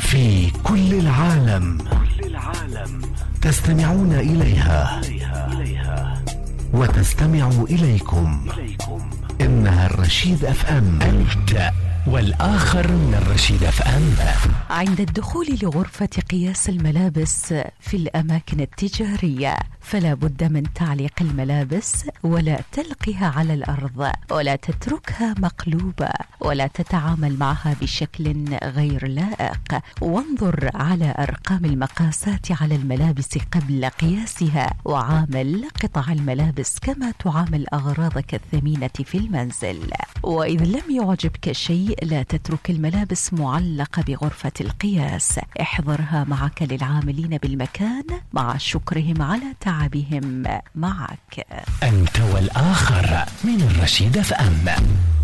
في كل العالم تستمعون إليها وتستمع إليكم. إنها الرشيد اف ام. أنت والآخر من الرشيد اف ام. عند الدخول لغرفة قياس الملابس في الأماكن التجارية فلا بد من تعليق الملابس، ولا تلقها على الأرض، ولا تتركها مقلوبة، ولا تتعامل معها بشكل غير لائق. وانظر على أرقام المقاسات على الملابس قبل قياسها، وعامل قطع الملابس كما تعامل أغراضك الثمينة في المنزل. وإذ لم يعجبك شيء لا تترك الملابس معلقة بغرفة القياس، احضرها معك للعاملين بالمكان مع شكرهم على تعبهم معك. أنت والآخر من الرشيد اف ام.